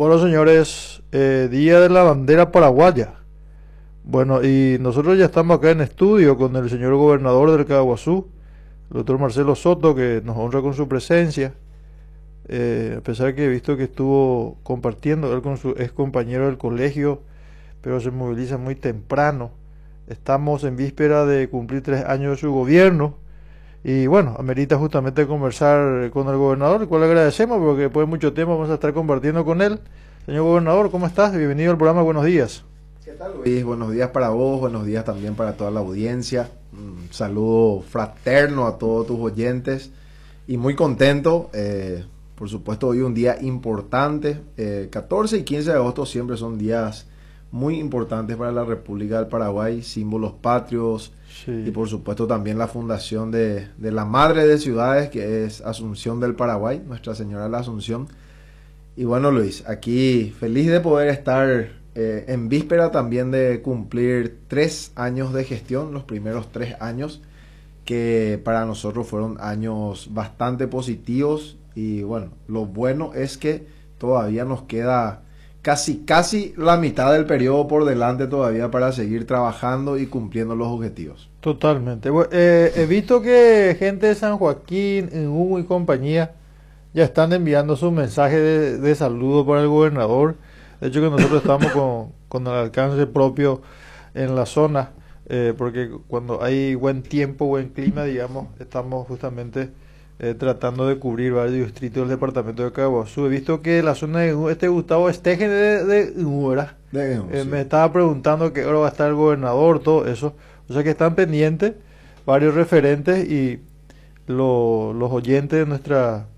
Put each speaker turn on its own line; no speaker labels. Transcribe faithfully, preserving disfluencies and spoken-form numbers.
Bueno, señores, eh, Día de la Bandera Paraguaya. Bueno, y nosotros ya estamos acá en estudio con el señor gobernador del Caaguazú, el doctor Marcelo Soto, que nos honra con su presencia, eh, a pesar que he visto que estuvo compartiendo él con su ex compañero del colegio, pero se moviliza muy temprano. Estamos en víspera de cumplir tres años de su gobierno y bueno, amerita justamente conversar con el gobernador, el cual le agradecemos porque después de mucho tiempo vamos a estar compartiendo con él. Señor gobernador, ¿cómo estás? Bienvenido al programa, buenos días.
¿Qué tal, Luis? Buenos días para vos, buenos días también para toda la audiencia. Un saludo fraterno a todos tus oyentes y muy contento. Eh, por supuesto, hoy un día importante. Eh, catorce y quince de agosto siempre son días muy importantes para la República del Paraguay, símbolos patrios, sí. Y por supuesto también la fundación de, de la Madre de Ciudades, que es Asunción del Paraguay, Nuestra Señora de la Asunción. Y bueno, Luis, aquí feliz de poder estar eh, en víspera también de cumplir tres años de gestión, los primeros tres años, que para nosotros fueron años bastante positivos. Y bueno, lo bueno es que todavía nos queda casi, casi la mitad del periodo por delante todavía para seguir trabajando y cumpliendo los objetivos.
Totalmente. Bueno, eh, he visto que gente de San Joaquín, en Hugo y compañía, ya están enviando su mensaje de, de saludo para el gobernador. De hecho que nosotros estamos con, con el alcance propio en la zona, eh, porque cuando hay buen tiempo, buen clima, digamos, estamos justamente eh, tratando de cubrir varios distritos del departamento de Caaguazú. He visto que la zona de este Gustavo Estegen de, de, de ¿verdad? De, eh, sí. Me estaba preguntando que ahora va a estar el gobernador, todo eso. O sea que están pendientes varios referentes y lo, los oyentes de nuestra